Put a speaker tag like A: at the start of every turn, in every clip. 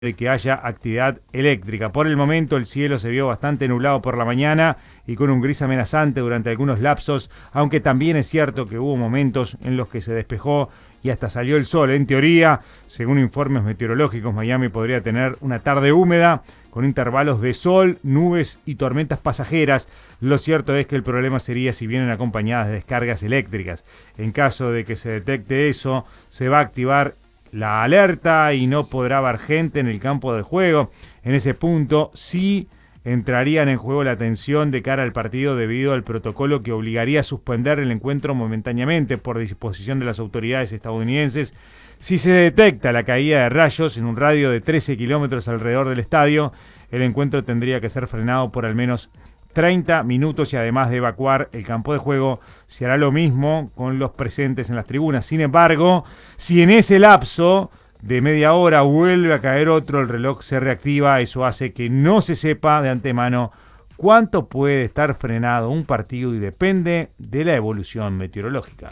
A: de que haya actividad eléctrica. Por el momento el cielo se vio bastante nublado por la mañana y con un gris amenazante durante algunos lapsos, aunque también es cierto que hubo momentos en los que se despejó y hasta salió el sol. En teoría, según informes meteorológicos, Miami podría tener una tarde húmeda con intervalos de sol, nubes y tormentas pasajeras. Lo cierto es que el problema sería si vienen acompañadas de descargas eléctricas. En caso de que se detecte eso, se va a activar la alerta y no podrá haber gente en el campo de juego. En ese punto sí entrarían en juego la atención de cara al partido debido al protocolo que obligaría a suspender el encuentro momentáneamente por disposición de las autoridades estadounidenses. Si se detecta la caída de rayos en un radio de 13 kilómetros alrededor del estadio, el encuentro tendría que ser frenado por al menos 30 minutos y además de evacuar el campo de juego, se hará lo mismo con los presentes en las tribunas. Sin embargo, si en ese lapso de media hora vuelve a caer otro, el reloj se reactiva. Eso hace que no se sepa de antemano cuánto puede estar frenado un partido y depende de la evolución meteorológica.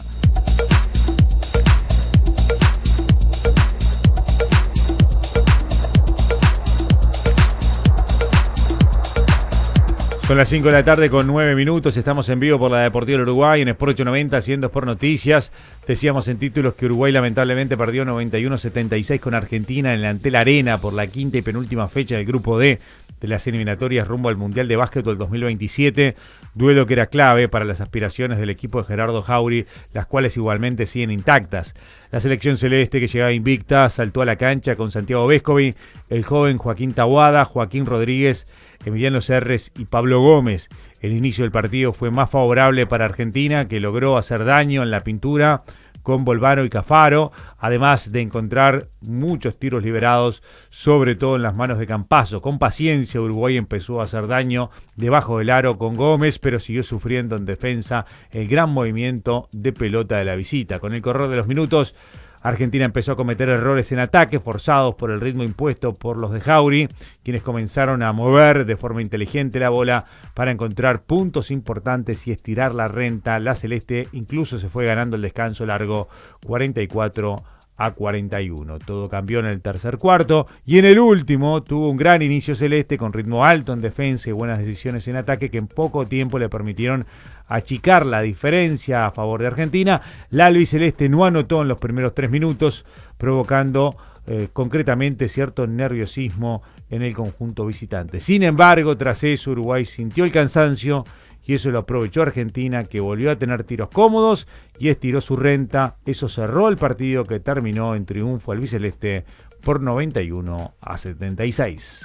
A: Son las 5 de la tarde con 9 minutos, estamos en vivo por la Deportiva del Uruguay en Sport 890, haciendo Sport Noticias. Decíamos en títulos que Uruguay lamentablemente perdió 91-76 con Argentina en la Antel Arena por la quinta y penúltima fecha del Grupo D de las eliminatorias rumbo al Mundial de Básquetbol 2027, duelo que era clave para las aspiraciones del equipo de Gerardo Jauri, las cuales igualmente siguen intactas. La selección celeste, que llegaba invicta, saltó a la cancha con Santiago Vescovi, el joven Joaquín Taboada, Joaquín Rodríguez, Emiliano Serres y Pablo Gómez. El inicio del partido fue más favorable para Argentina, que logró hacer daño en la pintura con Bolvano y Cafaro, además de encontrar muchos tiros liberados, sobre todo en las manos de Campazzo. Con paciencia, Uruguay empezó a hacer daño debajo del aro con Gómez, pero siguió sufriendo en defensa el gran movimiento de pelota de la visita. Con el correr de los minutos, Argentina empezó a cometer errores en ataque, forzados por el ritmo impuesto por los de Jauri, quienes comenzaron a mover de forma inteligente la bola para encontrar puntos importantes y estirar la renta. La celeste incluso se fue ganando el descanso largo 44-41. Todo cambió en el tercer cuarto y en el último tuvo un gran inicio celeste con ritmo alto en defensa y buenas decisiones en ataque que en poco tiempo le permitieron achicar la diferencia a favor de Argentina. La albiceleste no anotó en los primeros 3 minutos, provocando concretamente cierto nerviosismo en el conjunto visitante. Sin embargo, tras eso Uruguay sintió el cansancio y eso lo aprovechó Argentina, que volvió a tener tiros cómodos y estiró su renta. Eso cerró el partido, que terminó en triunfo albiceleste por 91-76.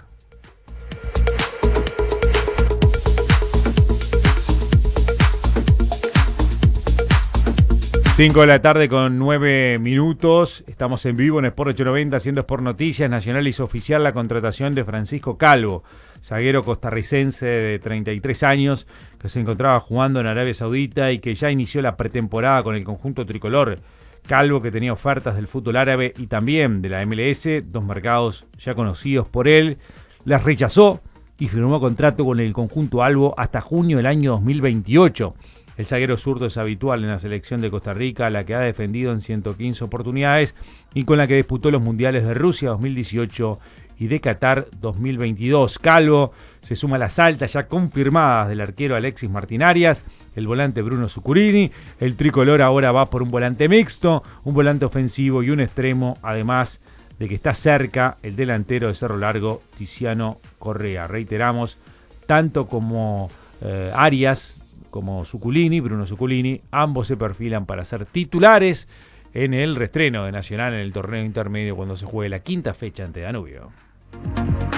A: 5 de la tarde con 9 minutos, estamos en vivo en Sport 890 haciendo Sport Noticias. Nacional hizo oficial la contratación de Francisco Calvo, zaguero costarricense de 33 años que se encontraba jugando en Arabia Saudita y que ya inició la pretemporada con el conjunto tricolor. Calvo, que tenía ofertas del fútbol árabe y también de la MLS, dos mercados ya conocidos por él, las rechazó y firmó contrato con el conjunto albo hasta junio del año 2028. El zaguero zurdo es habitual en la selección de Costa Rica, la que ha defendido en 115 oportunidades y con la que disputó los mundiales de Rusia 2018 y de Qatar 2022. Calvo se suma a las altas ya confirmadas del arquero Alexis Martín Arias, el volante Bruno Zucurini. El tricolor ahora va por un volante mixto, un volante ofensivo y un extremo, además de que está cerca el delantero de Cerro Largo, Tiziano Correa. Reiteramos, tanto como Arias como Zuculini, Bruno Zuculini, ambos se perfilan para ser titulares en el reestreno de Nacional en el torneo intermedio cuando se juegue la quinta fecha ante Danubio.